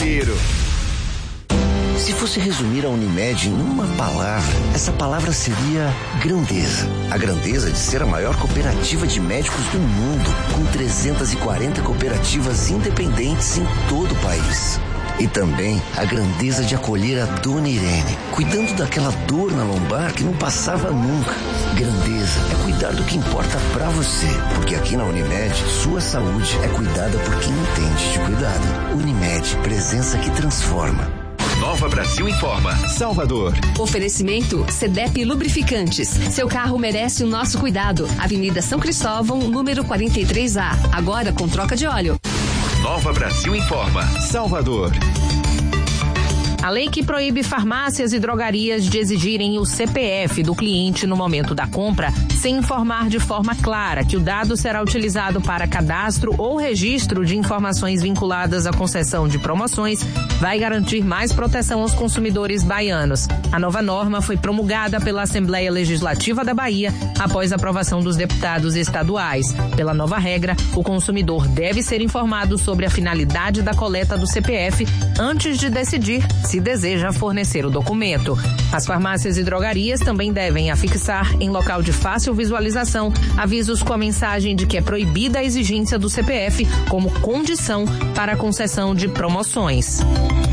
Janeiro. Se fosse resumir a Unimed em uma palavra, essa palavra seria grandeza. A grandeza de ser a maior cooperativa de médicos do mundo, com 340 cooperativas independentes em todo o país. E também a grandeza de acolher a Dona Irene, cuidando daquela dor na lombar que não passava nunca. Grandeza é cuidar do que importa pra você, porque aqui na Unimed, sua saúde é cuidada por quem entende de cuidado. Unimed, presença que transforma. Nova Brasil Informa, Salvador. Oferecimento CDEP Lubrificantes. Seu carro merece o nosso cuidado. Avenida São Cristóvão, número 43A. Agora com troca de óleo. Nova Brasil Informa, Salvador. A lei que proíbe farmácias e drogarias de exigirem o CPF do cliente no momento da compra, sem informar de forma clara que o dado será utilizado para cadastro ou registro de informações vinculadas à concessão de promoções, vai garantir mais proteção aos consumidores baianos. A nova norma foi promulgada pela Assembleia Legislativa da Bahia após a aprovação dos deputados estaduais. Pela nova regra, o consumidor deve ser informado sobre a finalidade da coleta do CPF antes de decidir se deseja fornecer o documento. As farmácias e drogarias também devem afixar em local de fácil visualização avisos com a mensagem de que é proibida a exigência do CPF como condição para a concessão de promoções.